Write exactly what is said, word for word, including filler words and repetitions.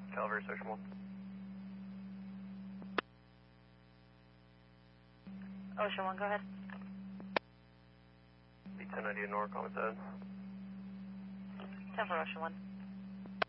Calaveras Ocean one. Ocean one, go ahead. B ten ninety to Norcom, it's Ed. ten for Ocean one.